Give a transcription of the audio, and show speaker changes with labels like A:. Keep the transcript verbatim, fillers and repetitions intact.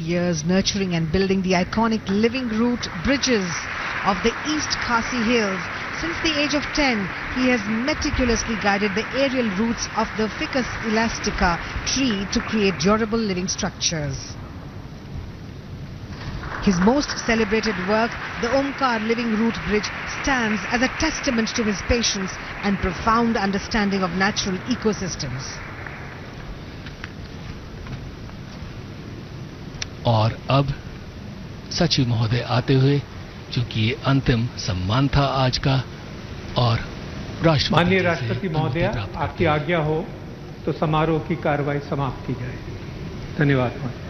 A: years nurturing and building the iconic living root bridges of the East Khasi Hills. Since the age of ten, he has meticulously guided the aerial roots of the Ficus elastica tree to create durable living structures. His most celebrated work, the Omkar Living Root Bridge, stands as a testament to his patience and profound understanding of natural ecosystems.
B: और अब सचिव महोदय आते हुए, क्योंकि ये अंतिम सम्मान था आज का, और राष्ट्रपति
C: माननीय राष्ट्रपति महोदय, आपकी आज्ञा हो तो समारोह की कार्रवाई समाप्त की जाए। धन्यवाद।